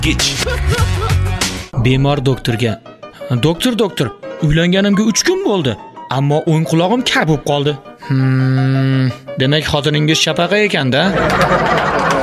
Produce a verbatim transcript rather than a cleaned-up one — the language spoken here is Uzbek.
Gich. Bemor doktorga: "Doktor, doktor, uylanganimga uch kun bo'ldi, ammo o'ng qulog'im kar bo'lib qoldi." Hmm, demak xotiningiz chapaqa ekan-da.